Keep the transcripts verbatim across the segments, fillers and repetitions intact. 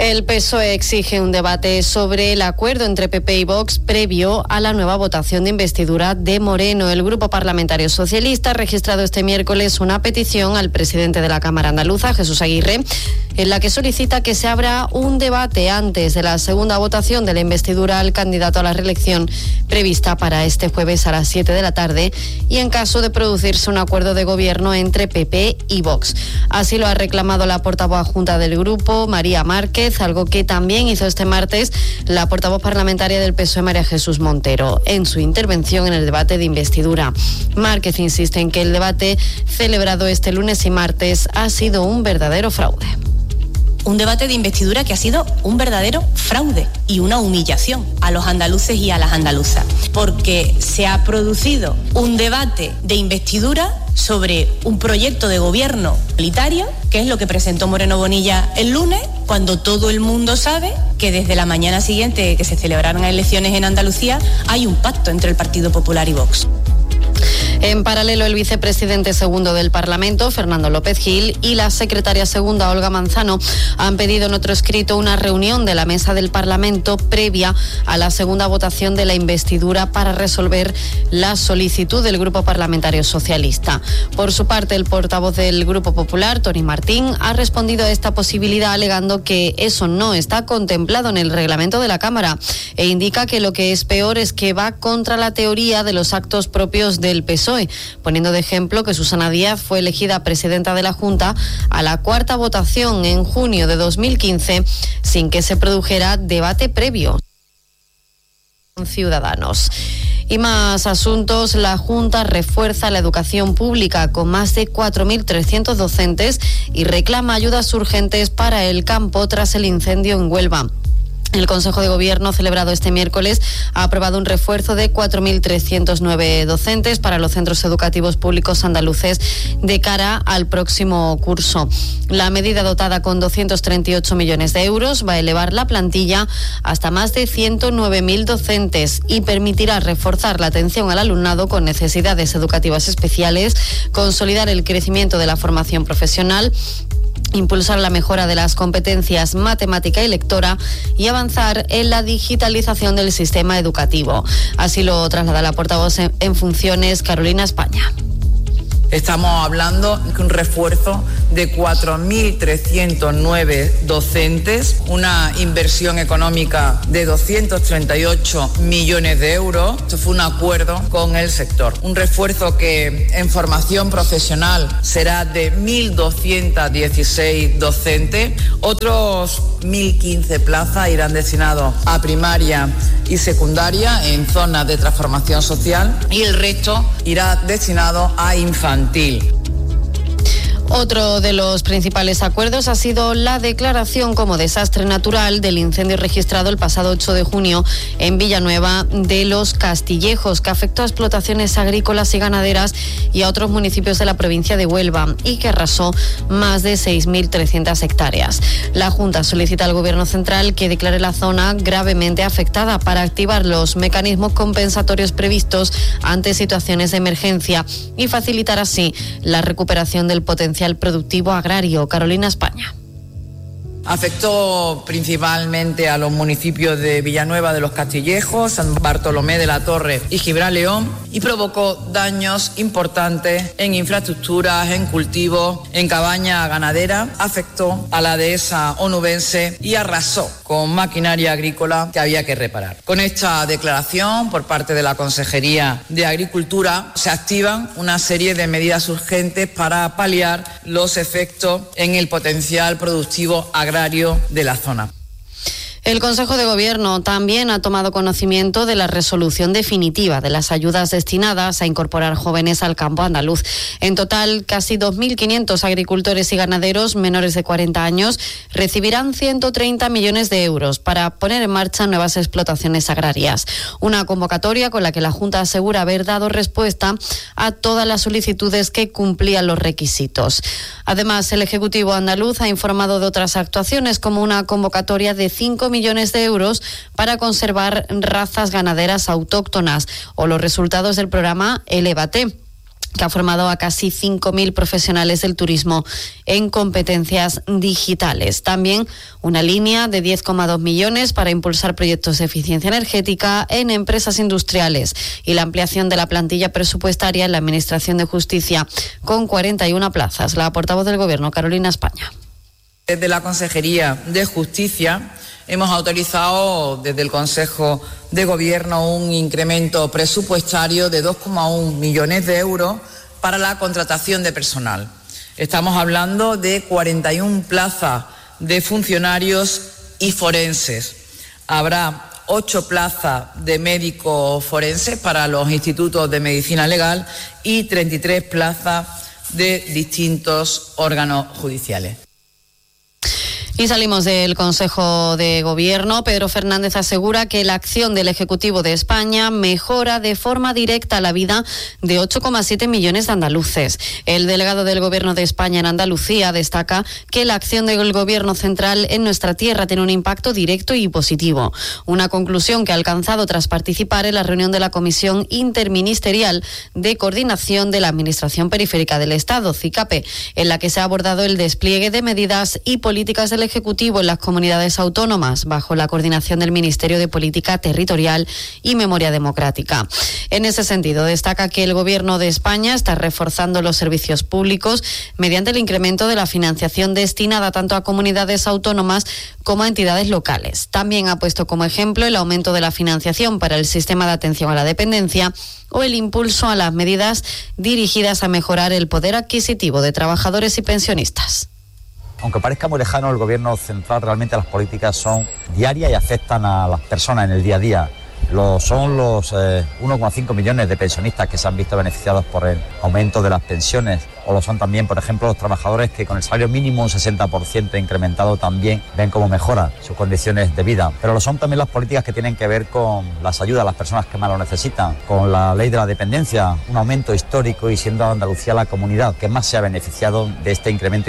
El P S O E exige un debate sobre el acuerdo entre P P y Vox previo a la nueva votación de investidura de Moreno. El Grupo Parlamentario Socialista ha registrado este miércoles una petición al presidente de la Cámara Andaluza, Jesús Aguirre, en la que solicita que se abra un debate antes de la segunda votación de la investidura al candidato a la reelección prevista para este jueves a las siete de la tarde y en caso de producirse un acuerdo de gobierno entre P P y Vox. Así lo ha reclamado la portavoz adjunta del grupo, María Márquez, algo que también hizo este martes la portavoz parlamentaria del P S O E, María Jesús Montero, en su intervención en el debate de investidura. Márquez insiste en que el debate celebrado este lunes y martes ha sido un verdadero fraude. Un debate de investidura que ha sido un verdadero fraude y una humillación a los andaluces y a las andaluzas, porque se ha producido un debate de investidura sobre un proyecto de gobierno solitario, que es lo que presentó Moreno Bonilla el lunes, cuando todo el mundo sabe que desde la mañana siguiente de que se celebraron elecciones en Andalucía hay un pacto entre el Partido Popular y Vox. En paralelo, el vicepresidente segundo del Parlamento, Fernando López Gil, y la secretaria segunda, Olga Manzano, han pedido en otro escrito una reunión de la mesa del Parlamento previa a la segunda votación de la investidura para resolver la solicitud del Grupo Parlamentario Socialista. Por su parte, el portavoz del Grupo Popular, Toni Martín, ha respondido a esta posibilidad alegando que eso no está contemplado en el reglamento de la Cámara e indica que lo que es peor es que va contra la teoría de los actos propios del P S O E, poniendo de ejemplo que Susana Díaz fue elegida presidenta de la Junta a la cuarta votación en junio de dos mil quince sin que se produjera debate previo con Ciudadanos. Y más asuntos, la Junta refuerza la educación pública con más de cuatro mil trescientos docentes y reclama ayudas urgentes para el campo tras el incendio en Huelva. El Consejo de Gobierno, celebrado este miércoles, ha aprobado un refuerzo de cuatro mil trescientos nueve docentes para los centros educativos públicos andaluces de cara al próximo curso. La medida, dotada con doscientos treinta y ocho millones de euros, va a elevar la plantilla hasta más de ciento nueve mil docentes y permitirá reforzar la atención al alumnado con necesidades educativas especiales, consolidar el crecimiento de la formación profesional, impulsar la mejora de las competencias matemática y lectora y avanzar en la digitalización del sistema educativo. Así lo traslada la portavoz en funciones, Carolina España. Estamos hablando de un refuerzo de cuatro mil trescientos nueve docentes, una inversión económica de doscientos treinta y ocho millones de euros. Esto fue un acuerdo con el sector. Un refuerzo que en formación profesional será de mil doscientos dieciséis docentes. Otros mil quince plazas irán destinados a primaria y secundaria en zonas de transformación social y el resto irá destinado a infantil. Otro de los principales acuerdos ha sido la declaración como desastre natural del incendio registrado el pasado ocho de junio en Villanueva de los Castillejos, que afectó a explotaciones agrícolas y ganaderas y a otros municipios de la provincia de Huelva y que arrasó más de seis mil trescientas hectáreas. La Junta solicita al Gobierno central que declare la zona gravemente afectada para activar los mecanismos compensatorios previstos ante situaciones de emergencia y facilitar así la recuperación del potencial productivo agrario. Carolina España. Afectó principalmente a los municipios de Villanueva de los Castillejos, San Bartolomé de la Torre y Gibraleón y provocó daños importantes en infraestructuras, en cultivos, en cabañas ganaderas. Afectó a la dehesa onubense y arrasó con maquinaria agrícola que había que reparar. Con esta declaración por parte de la Consejería de Agricultura se activan una serie de medidas urgentes para paliar los efectos en el potencial productivo agrario de la zona. El Consejo de Gobierno también ha tomado conocimiento de la resolución definitiva de las ayudas destinadas a incorporar jóvenes al campo andaluz. En total, casi dos mil quinientos agricultores y ganaderos menores de cuarenta años recibirán ciento treinta millones de euros para poner en marcha nuevas explotaciones agrarias. Una convocatoria con la que la Junta asegura haber dado respuesta a todas las solicitudes que cumplían los requisitos. Además, el Ejecutivo andaluz ha informado de otras actuaciones como una convocatoria de cinco millones de euros para conservar razas ganaderas autóctonas o los resultados del programa Elévate. que ha formado a casi cinco mil profesionales del turismo en competencias digitales. También una línea de diez coma dos millones para impulsar proyectos de eficiencia energética en empresas industriales y la ampliación de la plantilla presupuestaria en la Administración de Justicia con cuarenta y una plazas. La portavoz del Gobierno, Carolina España. Desde la Consejería de Justicia hemos autorizado desde el Consejo de Gobierno un incremento presupuestario de dos coma uno millones de euros para la contratación de personal. Estamos hablando de cuarenta y una plazas de funcionarios y forenses. Habrá ocho plazas de médicos forenses para los institutos de medicina legal y treinta y tres plazas de distintos órganos judiciales. Y salimos del Consejo de Gobierno. Pedro Fernández asegura que la acción del Ejecutivo de España mejora de forma directa la vida de ocho coma siete millones de andaluces. El delegado del Gobierno de España en Andalucía destaca que la acción del Gobierno central en nuestra tierra tiene un impacto directo y positivo. Una conclusión que ha alcanzado tras participar en la reunión de la Comisión Interministerial de Coordinación de la Administración Periférica del Estado, CICAPE, en la que se ha abordado el despliegue de medidas y políticas del Ejecutivo en las comunidades autónomas bajo la coordinación del Ministerio de Política Territorial y Memoria Democrática. En ese sentido, destaca que el Gobierno de España está reforzando los servicios públicos mediante el incremento de la financiación destinada tanto a comunidades autónomas como a entidades locales. También ha puesto como ejemplo el aumento de la financiación para el sistema de atención a la dependencia o el impulso a las medidas dirigidas a mejorar el poder adquisitivo de trabajadores y pensionistas. Aunque parezca muy lejano, el Gobierno central, realmente las políticas son diarias y afectan a las personas en el día a día. Lo son los eh, uno coma cinco millones de pensionistas que se han visto beneficiados por el aumento de las pensiones, o lo son también, por ejemplo, los trabajadores que con el salario mínimo un sesenta por ciento incrementado también ven cómo mejora sus condiciones de vida. Pero lo son también las políticas que tienen que ver con las ayudas a las personas que más lo necesitan, con la ley de la dependencia, un aumento histórico y siendo Andalucía la comunidad que más se ha beneficiado de este incremento.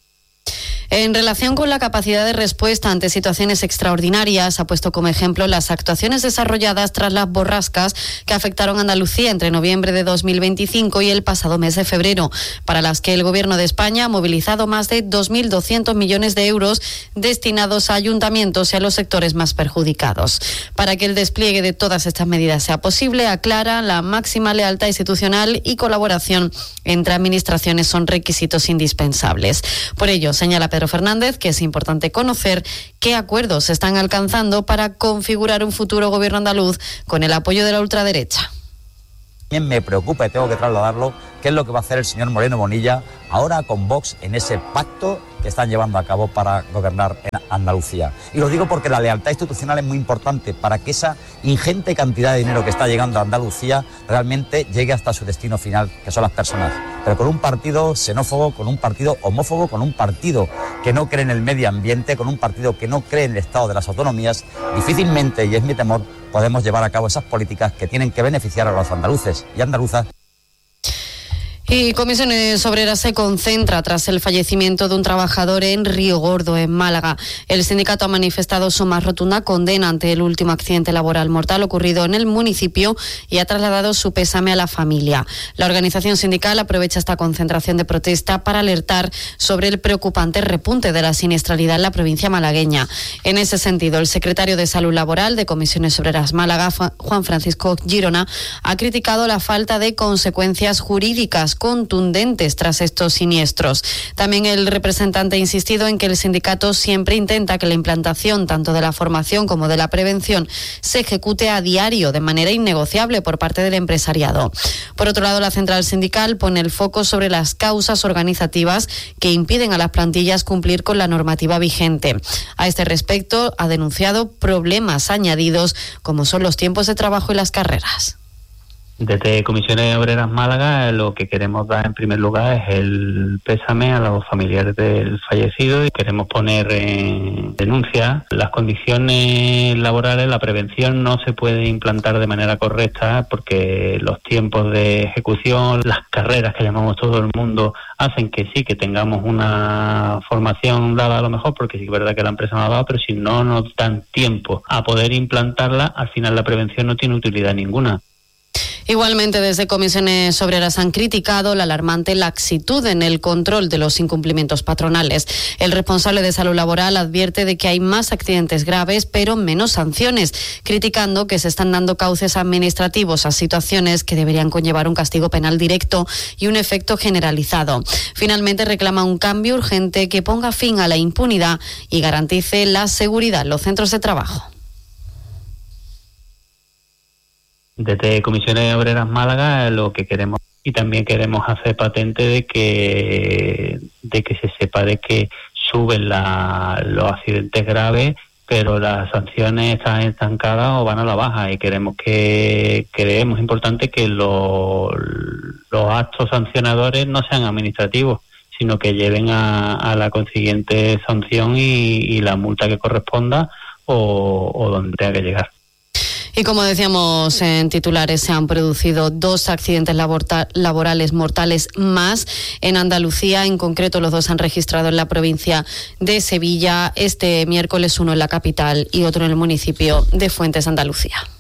En relación con la capacidad de respuesta ante situaciones extraordinarias, ha puesto como ejemplo las actuaciones desarrolladas tras las borrascas que afectaron a Andalucía entre noviembre de dos mil veinticinco y el pasado mes de febrero, para las que el Gobierno de España ha movilizado más de dos mil doscientos millones de euros destinados a ayuntamientos y a los sectores más perjudicados. Para que el despliegue de todas estas medidas sea posible, aclara, la máxima lealtad institucional y colaboración entre administraciones son requisitos indispensables. Por ello, señala Pedro Fernández que es importante conocer qué acuerdos se están alcanzando para configurar un futuro gobierno andaluz con el apoyo de la ultraderecha. También me preocupa y tengo que trasladarlo, qué es lo que va a hacer el señor Moreno Bonilla ahora con Vox en ese pacto que están llevando a cabo para gobernar en Andalucía. Y lo digo porque la lealtad institucional es muy importante para que esa ingente cantidad de dinero que está llegando a Andalucía realmente llegue hasta su destino final, que son las personas. Pero con un partido xenófobo, con un partido homófobo, con un partido que no cree en el medio ambiente, con un partido que no cree en el Estado de las autonomías, difícilmente, y es mi temor, podemos llevar a cabo esas políticas que tienen que beneficiar a los andaluces y andaluzas. Y Comisiones Obreras se concentra tras el fallecimiento de un trabajador en Río Gordo, en Málaga. El sindicato ha manifestado su más rotunda condena ante el último accidente laboral mortal ocurrido en el municipio y ha trasladado su pésame a la familia. La organización sindical aprovecha esta concentración de protesta para alertar sobre el preocupante repunte de la siniestralidad en la provincia malagueña. En ese sentido, el secretario de Salud Laboral de Comisiones Obreras Málaga, Juan Francisco Girona, ha criticado la falta de consecuencias jurídicas contundentes tras estos siniestros. También el representante ha insistido en que el sindicato siempre intenta que la implantación tanto de la formación como de la prevención se ejecute a diario de manera innegociable por parte del empresariado. Por otro lado, la central sindical pone el foco sobre las causas organizativas que impiden a las plantillas cumplir con la normativa vigente. A este respecto, ha denunciado problemas añadidos como son los tiempos de trabajo y las carreras. Desde Comisiones Obreras Málaga lo que queremos dar en primer lugar es el pésame a los familiares del fallecido y queremos poner en denuncia las condiciones laborales. La prevención no se puede implantar de manera correcta porque los tiempos de ejecución, las carreras que llamamos todo el mundo, hacen que sí, que tengamos una formación dada a lo mejor, porque sí es verdad que la empresa nos ha dado, pero si no nos dan tiempo a poder implantarla, al final la prevención no tiene utilidad ninguna. Igualmente, desde Comisiones Obreras han criticado la alarmante laxitud en el control de los incumplimientos patronales. El responsable de salud laboral advierte de que hay más accidentes graves, pero menos sanciones, criticando que se están dando cauces administrativos a situaciones que deberían conllevar un castigo penal directo y un efecto generalizado. Finalmente, reclama un cambio urgente que ponga fin a la impunidad y garantice la seguridad en los centros de trabajo. Desde Comisiones Obreras Málaga lo que queremos y también queremos hacer patente de que de que se sepa de que suben la, los accidentes graves, pero las sanciones están estancadas o van a la baja, y queremos que creemos importante que los, los actos sancionadores no sean administrativos, sino que lleven a, a la consiguiente sanción y, y la multa que corresponda o, o donde tenga que llegar. Y como decíamos en titulares, se han producido dos accidentes laborta- laborales mortales más en Andalucía. En concreto, los dos se han registrado en la provincia de Sevilla. Este miércoles, uno en la capital y otro en el municipio de Fuentes, Andalucía.